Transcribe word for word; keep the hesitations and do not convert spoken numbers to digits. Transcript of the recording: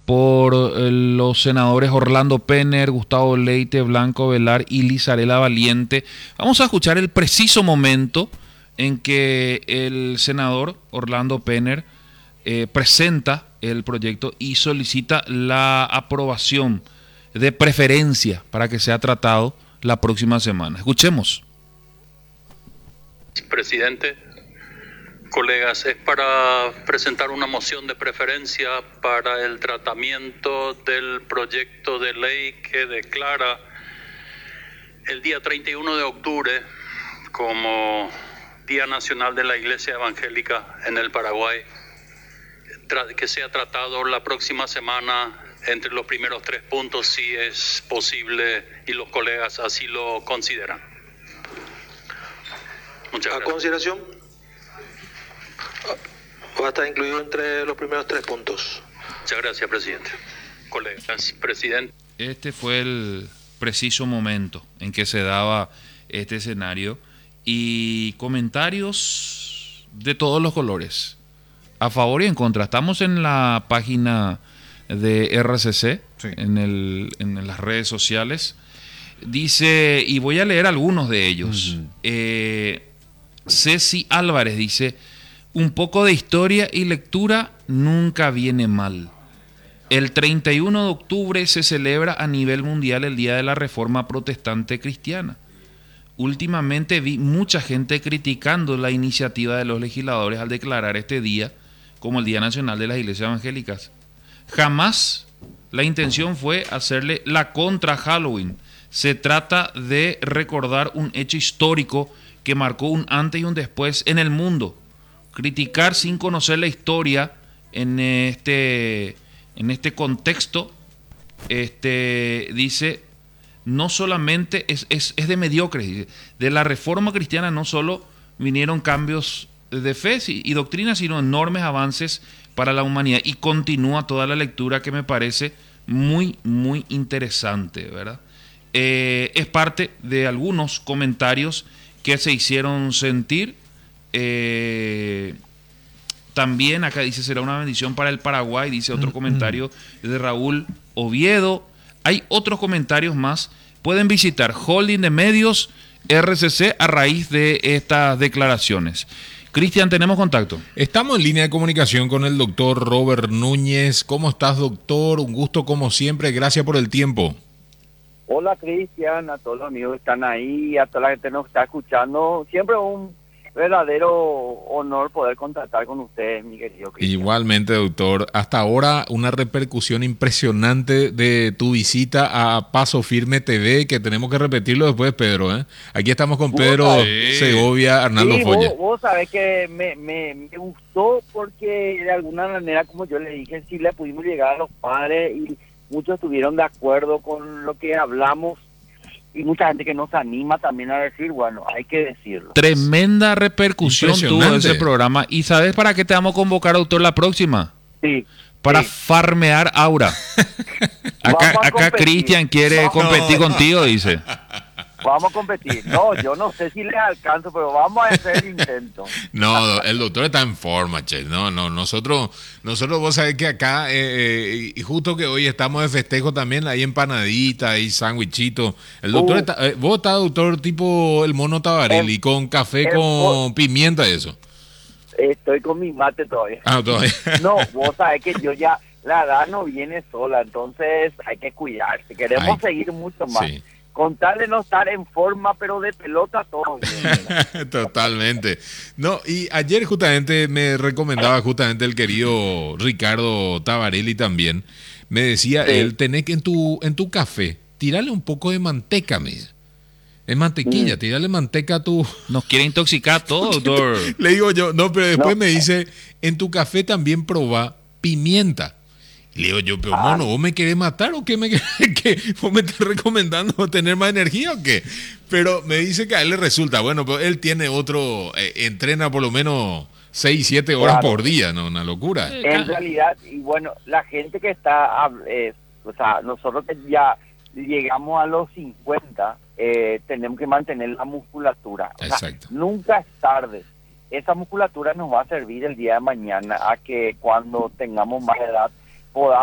por eh, los senadores Orlando Penner, Gustavo Leite, Blanco Velar y Lizarela Valiente. Vamos a escuchar el preciso momento en que el senador Orlando Penner eh, presenta el proyecto y solicita la aprobación de preferencia para que sea tratado la próxima semana. Escuchemos. Presidente, colegas, es para presentar una moción de preferencia para el tratamiento del proyecto de ley que declara el día treinta y uno de octubre como Día Nacional de la Iglesia Evangélica en el Paraguay, que sea tratado la próxima semana entre los primeros tres puntos, si es posible y los colegas así lo consideran. Muchas gracias. ¿A consideración? Va a estar incluido entre los primeros tres puntos. Muchas gracias, presidente. Colegas, presidente. Este fue el preciso momento en que se daba este escenario y comentarios de todos los colores, a favor y en contra. Estamos en la página de R C C, sí. en, el, en las redes sociales. Dice, y voy a leer algunos de ellos. Uh-huh. eh, Ceci Álvarez dice: un poco de historia y lectura nunca viene mal. El treinta y uno de octubre se celebra a nivel mundial el Día de la Reforma Protestante Cristiana. Últimamente vi mucha gente criticando la iniciativa de los legisladores al declarar este día como el Día Nacional de las Iglesias Evangélicas. Jamás la intención fue hacerle la contra Halloween. Se trata de recordar un hecho histórico que marcó un antes y un después en el mundo. Criticar sin conocer la historia en este, en este contexto, este, dice, no solamente es, es, es de mediocres. Dice, de la reforma cristiana no solo vinieron cambios de fe y doctrina, sino enormes avances para la humanidad. Y continúa toda la lectura que me parece muy, muy interesante, ¿verdad? Eh, es parte de algunos comentarios que se hicieron sentir. Eh, también acá dice, será una bendición para el Paraguay, dice otro comentario de Raúl Oviedo. Hay otros comentarios más. Pueden visitar Holding de Medios R C C a raíz de estas declaraciones. Cristian, ¿tenemos contacto? Estamos en línea de comunicación con el doctor Robert Núñez. ¿Cómo estás, doctor? Un gusto como siempre. Gracias por el tiempo. Hola, Cristian, a todos los amigos que están ahí, a toda la gente que nos está escuchando. Siempre un verdadero honor poder contactar con ustedes, mi querido Cristian. Igualmente, doctor. Hasta ahora, una repercusión impresionante de tu visita a Paso Firme T V, que tenemos que repetirlo después, Pedro. ¿eh? Aquí estamos con Pedro sí. Segovia, Arnaldo sí, Folle. Vos, vos sabés que me, me, me gustó porque de alguna manera, como yo le dije, sí le pudimos llegar a los padres y muchos estuvieron de acuerdo con lo que hablamos. Y mucha gente que nos anima también a decir, bueno, hay que decirlo. Tremenda repercusión tuvo ese programa. ¿Y sabes para qué te vamos a convocar, doctor, la próxima? Sí. Para sí. farmear aura. Acá, acá Cristian quiere vamos. competir no. contigo, dice. Vamos a competir. No, yo no sé si les alcanzo, pero vamos a hacer el intento. No, el doctor está en forma, che. No, no, nosotros, nosotros vos sabés que acá, eh, y justo que hoy estamos de festejo también, hay empanadita, hay sándwichito. El doctor uh, está, eh, vos estás, doctor, tipo el mono Tabarelli, el, con café el, con el, pimienta y eso. Estoy con mi mate todavía. Ah, todavía. No, vos sabés que yo ya, la edad no viene sola, entonces hay que cuidarse. Queremos Ay, seguir mucho más. Sí. Con tal de no estar en forma, pero de pelota todo bien. Totalmente. No, y ayer justamente me recomendaba justamente el querido Ricardo Tabarelli también. Me decía sí. él, tenés que en tu, en tu café, tirarle un poco de manteca, me dice. Es mantequilla, mm. tirarle manteca a tu... Nos quiere intoxicar todo, doctor. Le digo yo, no, pero después no. me dice, en tu café también probá pimienta. Le digo yo, pero ah. mono, ¿vos me querés matar o qué me qué? ¿Vos me estás recomendando tener más energía o qué? Pero me dice que a él le resulta, bueno, pero él tiene otro, eh, entrena por lo menos seis, siete horas claro. por día, ¿no? Una locura. En realidad, y bueno, la gente que está, eh, o sea, nosotros que ya llegamos a los cincuenta, eh, tenemos que mantener la musculatura. O Exacto. sea, nunca es tarde. Esa musculatura nos va a servir el día de mañana a que cuando tengamos más edad podamos